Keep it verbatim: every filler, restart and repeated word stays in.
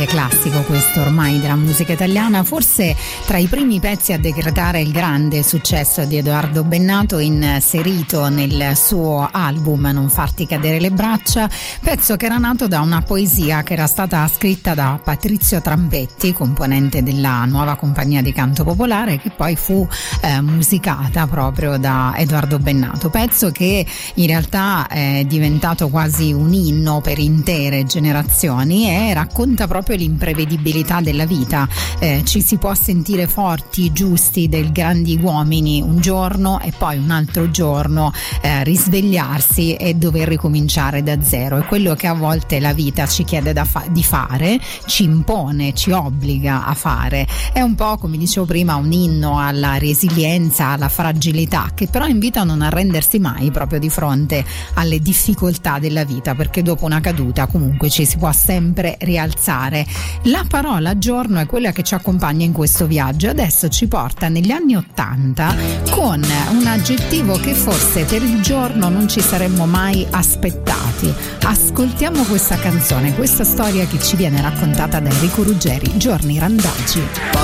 classico questo ormai della musica italiana, forse tra i primi pezzi a decretare il grande successo di Edoardo Bennato, inserito nel suo album Non farti cadere le braccia, pezzo che era nato da una poesia che era stata scritta da Patrizio Trampetti, componente della nuova compagnia di canto popolare, che poi fu eh, musicata proprio da Edoardo Bennato, pezzo che in realtà è diventato quasi un inno per intere generazioni e racconta proprio l'imprevedibilità della vita. Eh, ci si può sentire forti, giusti, dei grandi uomini un giorno e poi un altro giorno eh, risvegliarsi e dover ricominciare da zero. È quello che a volte la vita ci chiede da fa- di fare, ci impone, ci obbliga a fare. È un po', come dicevo prima, un inno alla resilienza, alla fragilità, che però invita a non arrendersi mai proprio di fronte alle difficoltà della vita, perché dopo una caduta comunque ci si può sempre rialzare. La parola giorno è quella che ci accompagna in questo viaggio, adesso ci porta negli anni ottanta con un aggettivo che forse per il giorno non ci saremmo mai aspettati. Ascoltiamo questa canzone, questa storia che ci viene raccontata da Enrico Ruggeri, Giorni randagi.